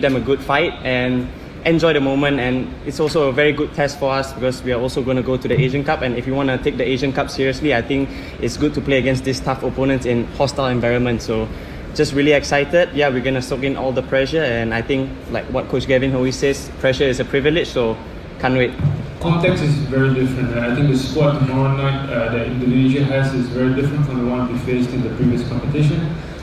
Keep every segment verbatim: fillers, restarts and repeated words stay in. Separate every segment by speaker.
Speaker 1: them a good fight and enjoy the moment. And it's also a very good test for us because we are also going to go to the Asian Cup, and if you want to take the Asian Cup seriously, I think it's good to play against these tough opponents in hostile environments. So just really excited. Yeah, we're going to soak in all the pressure, and I think like what Coach Gavin always says, pressure is a privilege, so can't wait.
Speaker 2: Context is very different. I think the squad tomorrow night uh, that Indonesia has is very different from the one we faced in the previous competition.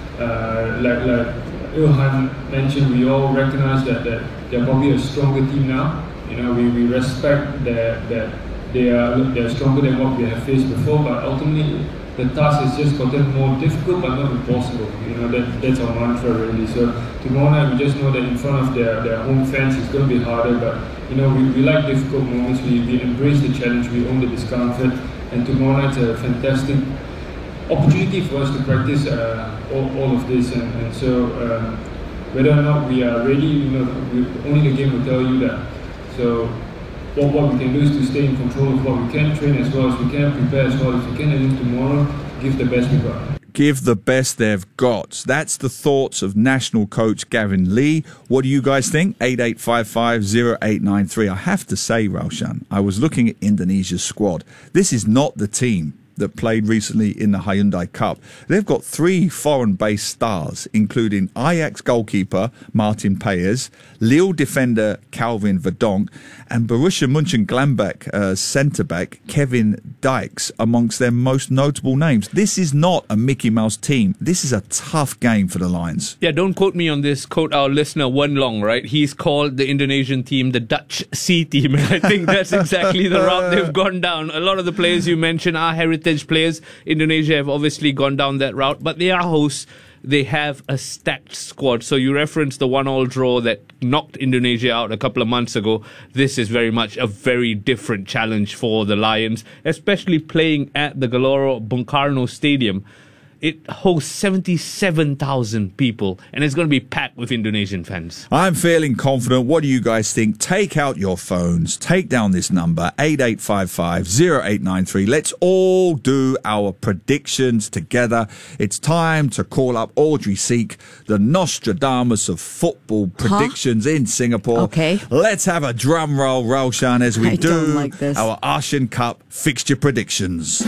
Speaker 2: Uh, like like Ilhan mentioned, we all recognize that, that they're probably a stronger team now. You know, we, we respect that that they are they're stronger than what we have faced before, but ultimately the task is just gotten more difficult but not impossible. You know, that that's our mantra really. So tomorrow night we just know that in front of their, their home fans it's going to be harder, but you know, we, we like difficult moments, we, we embrace the challenge, we own the discomfort, and tomorrow night's a fantastic opportunity for us to practice uh, all, all of this. And, and so um, whether or not we are ready, you know, we, only the game will tell you that. So what, what we can do is to stay in control of what we can, train as well as we can, prepare as well as we can, and then tomorrow give the best we got.
Speaker 3: Give the best they've got. That's the thoughts of national coach Gavin Lee. What do you guys think? eight eight five five zero eight nine three. I have to say, Raushan, I was looking at Indonesia's squad. This is not the team that played recently in the Hyundai Cup. They've got three foreign-based stars, including Ajax goalkeeper Martin Paes, Lille defender Calvin Verdonk, and Borussia Mönchengladbach uh, centre-back Kevin Dykes amongst their most notable names. This is not a Mickey Mouse team. This is a tough game for the Lions.
Speaker 4: Yeah, don't quote me on this. Quote our listener, Wen Long, right? He's called the Indonesian team the Dutch C team, and I think that's exactly the route they've gone down. A lot of the players you mentioned are heritage players. Indonesia have obviously gone down that route, but they are hosts. They have a stacked squad. So you referenced the one-all draw that knocked Indonesia out a couple of months ago. This is very much a very different challenge for the Lions, especially playing at the Gelora Bung Karno Stadium. It hosts seventy-seven thousand people, and it's going to be packed with Indonesian fans.
Speaker 3: I'm feeling confident. What do you guys think? Take out your phones. Take down this number, eight eight five five zero eight nine three. Let's all do our predictions together. It's time to call up Audrey Seek, the Nostradamus of football predictions huh? in Singapore.
Speaker 5: Okay.
Speaker 3: Let's have a drum roll, Raushan, as we
Speaker 5: I
Speaker 3: do
Speaker 5: don't like this.
Speaker 3: our Asian Cup fixture predictions.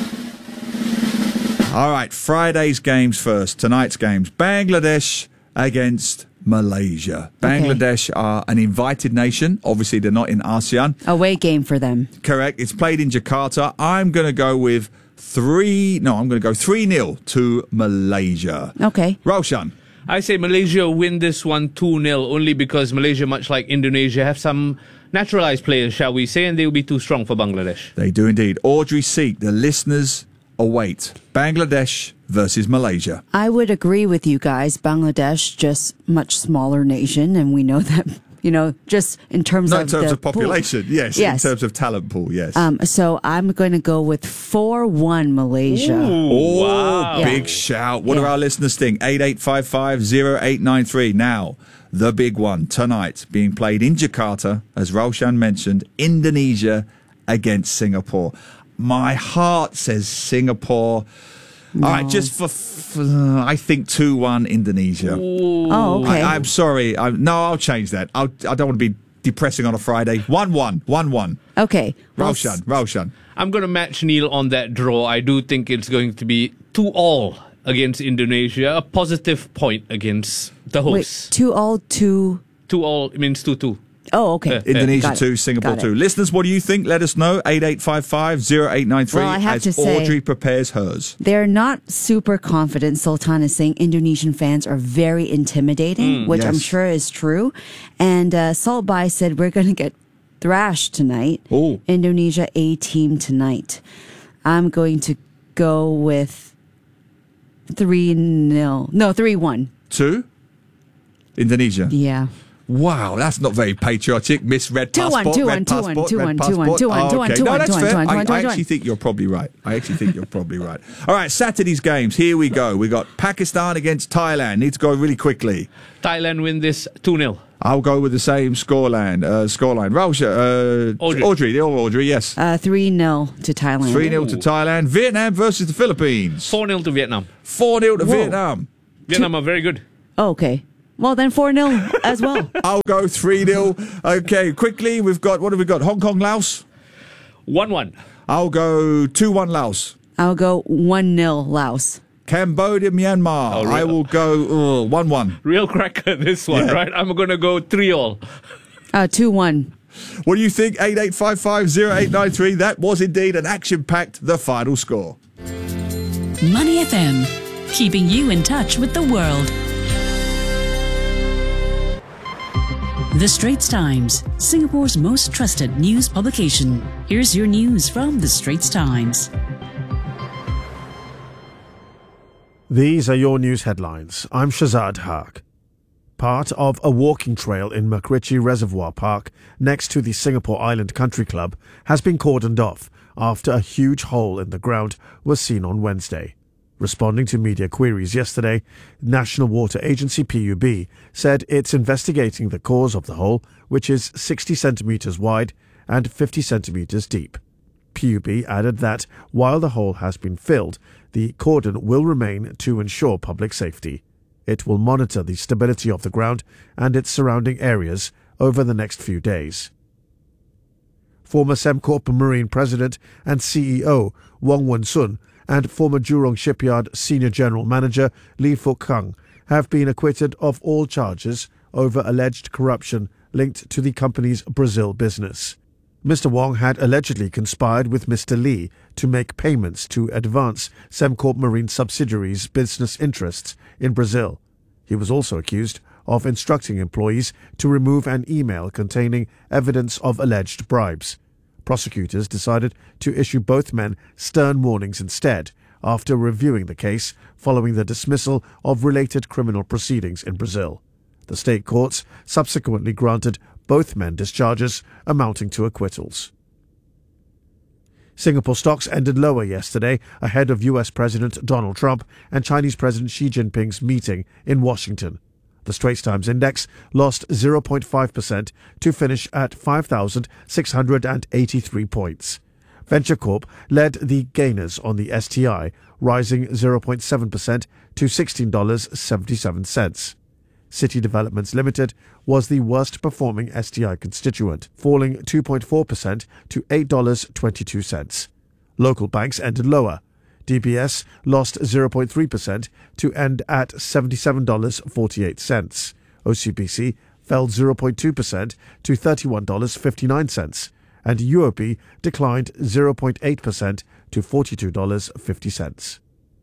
Speaker 3: All right, Friday's games first. Tonight's games. Bangladesh against Malaysia. Bangladesh
Speaker 5: okay.
Speaker 3: are an invited nation. Obviously, they're not in ASEAN.
Speaker 5: Away game for them.
Speaker 3: Correct. It's played in Jakarta. I'm going to go with three... No, I'm going to go three nil to Malaysia.
Speaker 5: Okay.
Speaker 3: Raushan.
Speaker 4: I say Malaysia win this one two nil, only because Malaysia, much like Indonesia, have some naturalized players, shall we say, and they will be too strong for Bangladesh.
Speaker 3: They do indeed. Audrey Seek, the listeners... await Bangladesh versus Malaysia.
Speaker 5: I would agree with you guys. Bangladesh, just much smaller nation, and we know that, you know, just in terms
Speaker 3: Not
Speaker 5: of
Speaker 3: in terms
Speaker 5: the
Speaker 3: of population,
Speaker 5: pool.
Speaker 3: yes,
Speaker 5: yes.
Speaker 3: In terms of talent pool, yes.
Speaker 5: Um, so I'm going to go with four one Malaysia.
Speaker 4: Ooh,
Speaker 3: oh,
Speaker 4: wow.
Speaker 3: big shout. What
Speaker 5: Yeah.
Speaker 3: do our listeners think? eight eight five five zero eight nine three. Now, the big one tonight being played in Jakarta, as Raushan mentioned, Indonesia against Singapore. My heart says Singapore.
Speaker 5: No.
Speaker 3: All right, just for, for I think two one Indonesia.
Speaker 4: Ooh.
Speaker 5: Oh, okay.
Speaker 3: I, I'm sorry. I, no, I'll change that. I'll, I don't want to be depressing on a Friday. one one. one one.
Speaker 5: Okay. Well,
Speaker 3: Raushan. Raushan.
Speaker 4: I'm going to match Neil on that draw. I do think it's going to be two all against Indonesia, a positive point against the
Speaker 5: Wait,
Speaker 4: hosts.
Speaker 5: two all, two...
Speaker 4: two all means two two.
Speaker 5: Oh, okay.
Speaker 4: Uh,
Speaker 3: Indonesia
Speaker 5: Got it.
Speaker 3: two, Singapore
Speaker 5: Got it.
Speaker 3: two. Listeners, what do you think? Let us know. eight eight five five zero eight nine three
Speaker 5: Well, I have
Speaker 3: as
Speaker 5: to say-
Speaker 3: Audrey prepares hers.
Speaker 5: They're not super confident. Sultan is saying Indonesian fans are very intimidating, which I'm
Speaker 3: yes.
Speaker 5: sure is true. And uh, Salt Bai said we're going to get thrashed tonight.
Speaker 3: Oh.
Speaker 5: Indonesia A team tonight. I'm going to go with three nil. No, three one.
Speaker 3: Two? Indonesia.
Speaker 5: Yeah.
Speaker 3: Wow, that's not very patriotic. Miss Red
Speaker 5: Two one,
Speaker 3: Passport,
Speaker 5: two
Speaker 3: Red
Speaker 5: one, two one,
Speaker 3: Passport,
Speaker 5: two
Speaker 3: Red
Speaker 5: one, two one,
Speaker 3: Passport.
Speaker 5: two one,
Speaker 3: Oh,
Speaker 5: two one,
Speaker 3: okay.
Speaker 5: two
Speaker 3: No,
Speaker 5: one,
Speaker 3: that's
Speaker 5: two one,
Speaker 3: fair.
Speaker 5: two one,
Speaker 3: I,
Speaker 5: two one, two
Speaker 3: I
Speaker 5: one.
Speaker 3: actually think you're probably right. I actually think you're probably right. All right, Saturday's games. Here we go. We got Pakistan against Thailand. Need to go really quickly.
Speaker 4: Thailand win this two nil.
Speaker 3: I'll go with the same scoreline. Uh, scoreline. Rausha, uh,
Speaker 4: Audrey.
Speaker 3: Audrey, the old Audrey, yes.
Speaker 5: Uh, three nil to Thailand.
Speaker 3: three nil to Thailand. Vietnam versus the Philippines.
Speaker 4: four nil to Vietnam.
Speaker 3: four nil to
Speaker 5: Whoa.
Speaker 3: Vietnam.
Speaker 4: Vietnam are very good.
Speaker 5: Oh, okay. Well, then four nil as well.
Speaker 3: I'll go three nil. Okay, quickly, we've got, what have we got? Hong Kong, Laos?
Speaker 4: one one.
Speaker 3: I'll go two one Laos.
Speaker 5: I'll go one nil Laos.
Speaker 3: Cambodia, Myanmar.
Speaker 4: Oh, real-
Speaker 3: I will go uh, one one.
Speaker 4: Real cracker, this one,
Speaker 3: Yeah.
Speaker 4: right? I'm going to go three all.
Speaker 5: Uh, two one.
Speaker 3: What do you think? eight eight five five zero eight nine three. That was indeed an action-packed the final score.
Speaker 6: Money F M, keeping you in touch with the world. The Straits Times, Singapore's most trusted news publication. Here's your news from The Straits Times.
Speaker 7: These are your news headlines. I'm Shazad Haq. Part of a walking trail in MacRitchie Reservoir Park, next to the Singapore Island Country Club, has been cordoned off after a huge hole in the ground was seen on Wednesday. Responding to media queries yesterday, National Water Agency P U B said it's investigating the cause of the hole, which is sixty centimetres wide and fifty centimetres deep. P U B added that while the hole has been filled, the cordon will remain to ensure public safety. It will monitor the stability of the ground and its surrounding areas over the next few days. Former Sembcorp Marine President and C E O Wong Won Sun and former Jurong Shipyard Senior General Manager Lee Fook Kang have been acquitted of all charges over alleged corruption linked to the company's Brazil business. Mister Wong had allegedly conspired with Mister Lee to make payments to advance Sembcorp Marine subsidiaries' business interests in Brazil. He was also accused of instructing employees to remove an email containing evidence of alleged bribes. Prosecutors decided to issue both men stern warnings instead after reviewing the case following the dismissal of related criminal proceedings in Brazil. The state courts subsequently granted both men discharges amounting to acquittals. Singapore stocks ended lower yesterday ahead of U S President Donald Trump and Chinese President Xi Jinping's meeting in Washington. The Straits Times Index lost zero point five percent to finish at five thousand six hundred eighty-three points. Venture Corp led the gainers on the S T I, rising zero point seven percent to sixteen dollars and seventy-seven cents. City Developments Limited was the worst performing S T I constituent, falling two point four percent to eight dollars and twenty-two cents. Local banks ended lower. D B S lost zero point three percent to end at seventy-seven dollars and forty-eight cents. O C B C fell zero point two percent to thirty-one dollars and fifty-nine cents, and U O B declined zero point eight percent to forty-two dollars and fifty cents.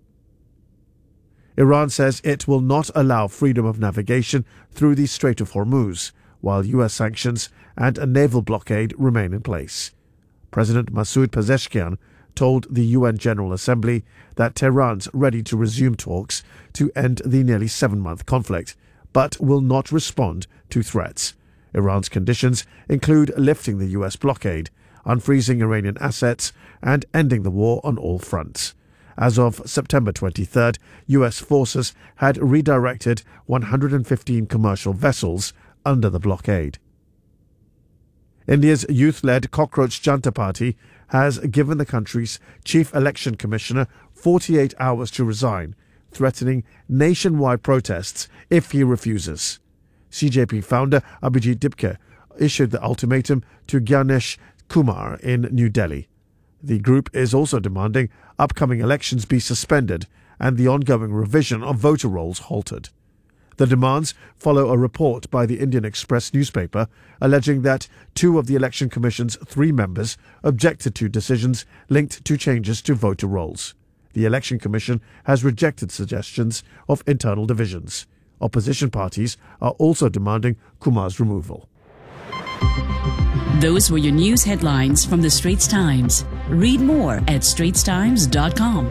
Speaker 7: Iran says it will not allow freedom of navigation through the Strait of Hormuz, while U S sanctions and a naval blockade remain in place. President Masoud Pezeshkian told the U N General Assembly that Tehran's ready to resume talks to end the nearly seven-month conflict, but will not respond to threats. Iran's conditions include lifting the U S blockade, unfreezing Iranian assets, and ending the war on all fronts. As of September twenty-third, U S forces had redirected one hundred fifteen commercial vessels under the blockade. India's youth-led Cockroach Janta Party has given the country's chief election commissioner forty-eight hours to resign, threatening nationwide protests if he refuses. C J P founder Abhijit Dipke issued the ultimatum to Gyanesh Kumar in New Delhi. The group is also demanding upcoming elections be suspended and the ongoing revision of voter rolls halted. The demands follow a report by the Indian Express newspaper alleging that two of the Election Commission's three members objected to decisions linked to changes to voter rolls. The Election Commission has rejected suggestions of internal divisions. Opposition parties are also demanding Kumar's removal.
Speaker 6: Those were your news headlines from the Straits Times. Read more at straits times dot com.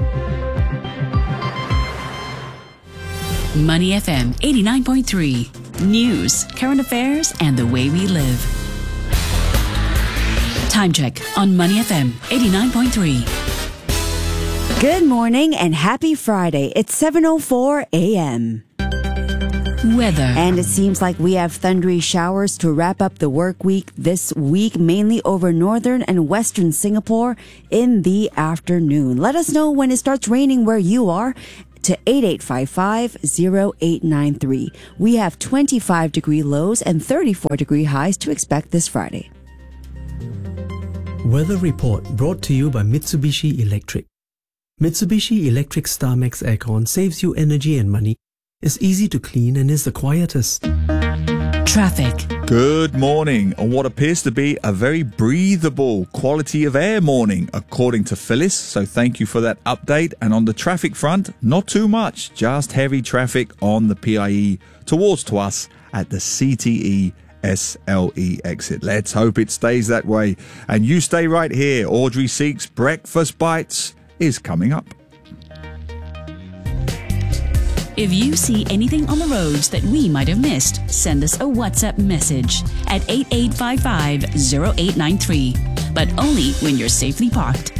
Speaker 6: Money F M eighty-nine point three. News, current affairs, and the way we live. Time check on Money F M eighty-nine point three.
Speaker 5: Good morning and happy Friday. It's seven oh four a.m.
Speaker 6: Weather.
Speaker 5: And it seems like we have thundery showers to wrap up the work week this week, mainly over northern and western Singapore in the afternoon. Let us know when it starts raining where you are. to eight eight five five, zero eight nine three. We have twenty-five degree lows and thirty-four degree highs to expect this Friday.
Speaker 8: Weather report brought to you by Mitsubishi Electric. Mitsubishi Electric StarMax Aircon saves you energy and money, is easy to clean and is the quietest.
Speaker 6: Traffic.
Speaker 3: Good morning on what appears to be a very breathable quality of air morning, according to Phyllis. So thank you for that update. And on the traffic front, not too much, just heavy traffic on the P I E towards Tuas at the C T E S L E exit. Let's hope it stays that way. And you stay right here. Audrey Seek's Breakfast Bites is coming up.
Speaker 6: If you see anything on the roads that we might have missed, send us a WhatsApp message at eight eight five five, zero eight nine three. But only when you're safely parked.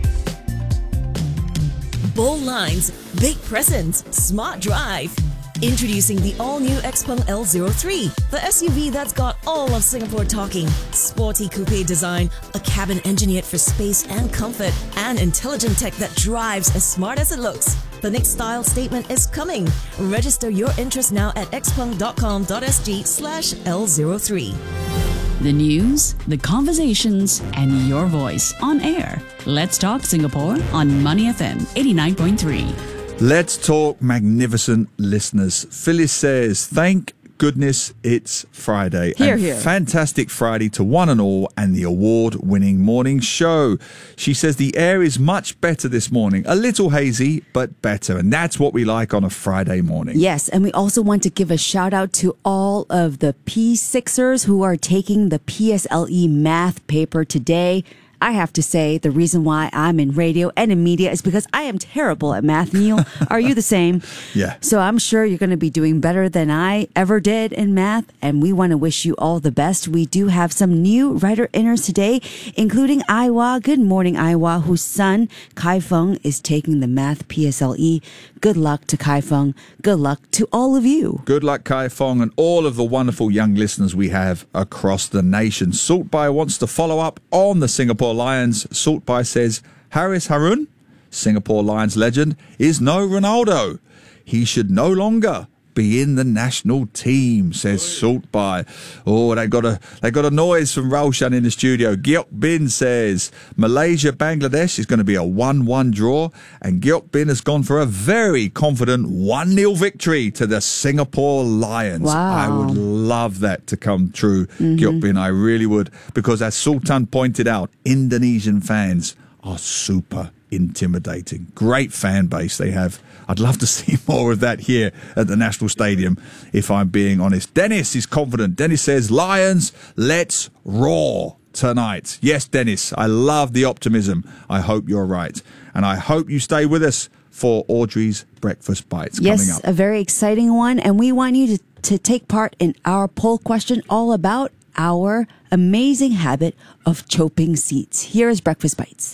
Speaker 9: Bold lines, big presence, smart drive. Introducing the all-new Xpeng L zero three, the S U V that's got all of Singapore talking. Sporty coupe design, a cabin engineered for space and comfort, and intelligent tech that drives as smart as it looks. The next style statement is coming. Register your interest now at xpeng.com.sg slash L03.
Speaker 6: The news, the conversations, and your voice on air. Let's talk Singapore on Money F M eighty-nine point three.
Speaker 3: Let's talk magnificent listeners. Phyllis says, thank goodness it's Friday.
Speaker 5: Hear,
Speaker 3: and
Speaker 5: hear.
Speaker 3: Fantastic Friday to one and all and the award-winning morning show. She says the air is much better this morning. A little hazy, but better. And that's what we like on a Friday morning.
Speaker 5: Yes, and we also want to give a shout out to all of the P sixers who are taking the P S L E math paper today. I have to say the reason why I'm in radio and in media is because I am terrible at math, Neil. Are you the same?
Speaker 3: Yeah.
Speaker 5: So I'm sure you're going to be doing better than I ever did in math, and we want to wish you all the best. We do have some new writer-inners today, including Aiwa. Good morning, Aiwa, whose son, Kai Feng, is taking the math P S L E. Good luck to Kai Feng. Good luck to all of you.
Speaker 3: Good luck, Kai Fong, and all of the wonderful young listeners we have across the nation. Saltby wants to follow up on the Singapore Lions. Saltby says, Haris Harun, Singapore Lions legend, is no Ronaldo. He should no longer be in the national team, says Saltby. Oh, they got a they got a noise from Raushan in the studio. Gyok Bin says Malaysia Bangladesh is going to be a one one draw, and Gyok Bin has gone for a very confident one nil victory to the Singapore Lions.
Speaker 5: Wow.
Speaker 3: I would love that to come true, mm-hmm. Gyok Bin. I really would, because as Sultan pointed out, Indonesian fans are super intimidating. Great fan base they have. I'd love to see more of that here at the National Stadium, if I'm being honest. Dennis is confident. Dennis says, Lions, let's roar tonight. Yes, Dennis, I love the optimism. I hope you're right. And I hope you stay with us for Audrey's Breakfast Bites
Speaker 5: yes,
Speaker 3: coming up.
Speaker 5: A very exciting one. And we want you to, to take part in our poll question all about our amazing habit of chopping seats. Here is Breakfast Bites.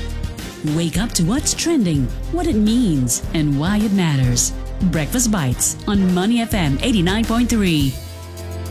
Speaker 6: Wake up to what's trending, what it means, and why it matters. Breakfast Bites on Money F M eighty-nine point three.